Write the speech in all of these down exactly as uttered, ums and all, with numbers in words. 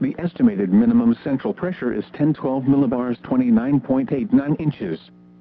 The estimated minimum central pressure is ten twelve millibars, twenty-nine point eight nine inches.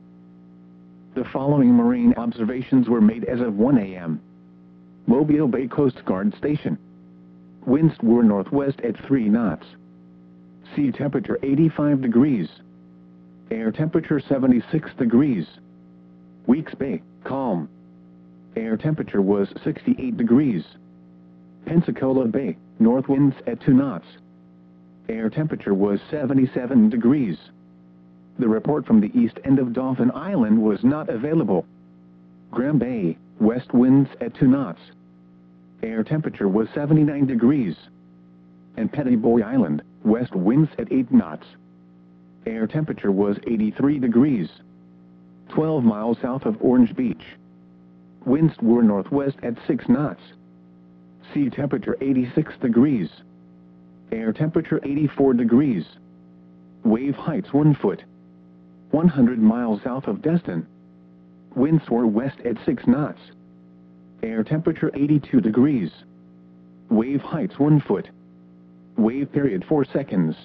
The following marine observations were made as of one A M Mobile Bay Coast Guard Station. Winds were northwest at three knots. Sea temperature eighty-five degrees. Air temperature seventy-six degrees. Weeks Bay, calm. Air temperature was sixty-eight degrees. Pensacola Bay, north winds at two knots. Air temperature was seventy-seven degrees. The report from the east end of Dauphin Island was not available. Graham Bay, west winds at two knots. Air temperature was seventy-nine degrees. And Pettiboy Island, west winds at eight knots. Air temperature was eighty-three degrees. twelve miles south of Orange Beach. Winds were northwest at six knots. Sea temperature eighty-six degrees. Air temperature eighty-four degrees. Wave heights one foot. one hundred miles south of Destin. Winds were west at six knots. Air temperature eighty-two degrees. Wave heights one foot. Wave period four seconds.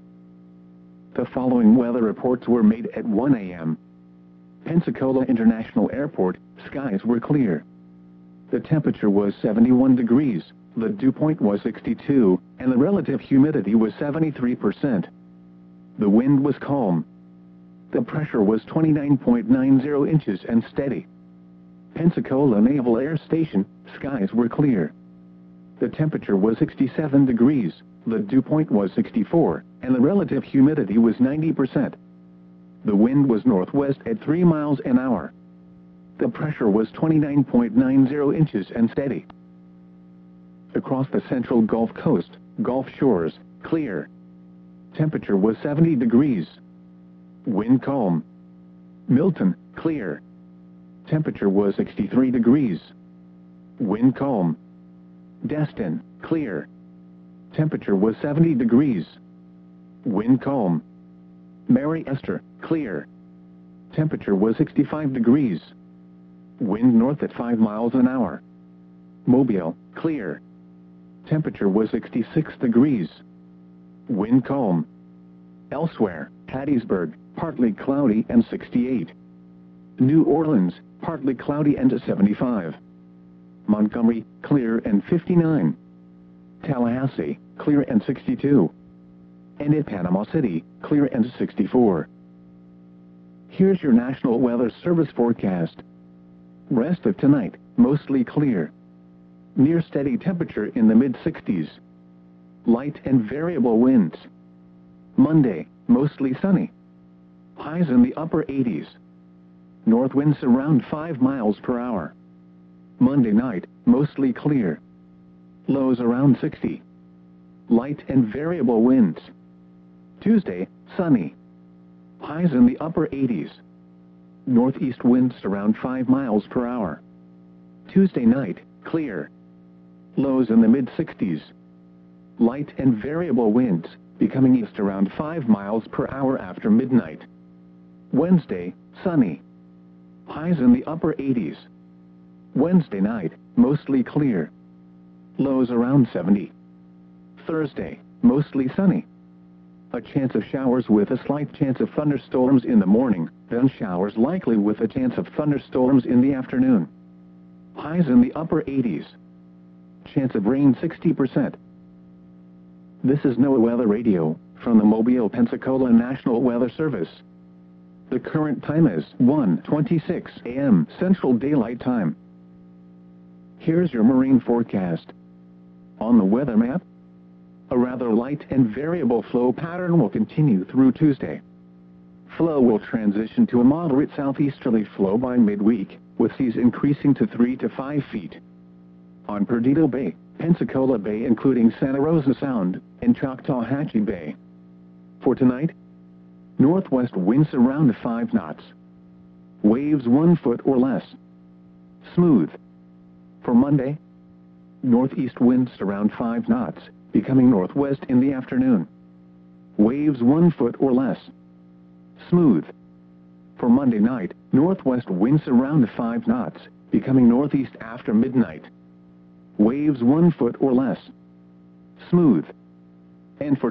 The following weather reports were made at one A M Pensacola International Airport, skies were clear. The temperature was seventy-one degrees, the dew point was sixty-two, and the relative humidity was seventy-three percent. The wind was calm. The pressure was twenty-nine point nine zero inches and steady. Pensacola Naval Air Station, skies were clear. The temperature was sixty-seven degrees, the dew point was sixty-four, and the relative humidity was ninety percent. The wind was northwest at three miles an hour. The pressure was twenty-nine point nine zero inches and steady. Across the central Gulf Coast, Gulf Shores, clear. Temperature was seventy degrees. Wind calm. Milton, clear. Temperature was sixty-three degrees. Wind calm. Destin, clear. Temperature was seventy degrees. Wind calm. Mary Esther, clear. Temperature was sixty-five degrees. Wind north at five miles an hour. Mobile, clear. Temperature was sixty-six degrees. Wind calm. Elsewhere, Hattiesburg, partly cloudy and sixty-eight. New Orleans, partly cloudy and seventy-five. Montgomery, clear and fifty-nine. Tallahassee, clear and sixty-two. And at Panama City, clear and sixty-four. Here's your National Weather Service forecast. Rest of tonight, mostly clear. Near steady temperature in the mid sixties. Light and variable winds. Monday, mostly sunny. Highs in the upper eighties. North winds around five miles per hour. Monday night, mostly clear. Lows around sixty. Light and variable winds. Tuesday, sunny. Highs in the upper eighties. Northeast winds around five miles per hour. Tuesday night, clear. Lows in the mid sixties. Light and variable winds, becoming east around five miles per hour after midnight. Wednesday, sunny. Highs in the upper eighties. Wednesday night, mostly clear. Lows around seventy. Thursday, mostly sunny. A chance of showers with a slight chance of thunderstorms in the morning, then showers likely with a chance of thunderstorms in the afternoon. Highs in the upper eighties. Chance of rain sixty percent. This is NOAA Weather Radio, from the Mobile, Pensacola National Weather Service. The current time is one twenty-six A M Central Daylight Time. Here's your marine forecast. On the weather map, a rather light and variable flow pattern will continue through Tuesday. Flow will transition to a moderate southeasterly flow by midweek, with seas increasing to three to five feet. On Perdido Bay, Pensacola Bay including Santa Rosa Sound, and Choctawhatchee Bay. For tonight, northwest winds around five knots. Waves one foot or less. Smooth. For Monday, northeast winds around five knots, becoming northwest in the afternoon. Waves one foot or less. Smooth. For Monday night, northwest winds around five knots, becoming northeast after midnight. Waves one foot or less. Smooth. And for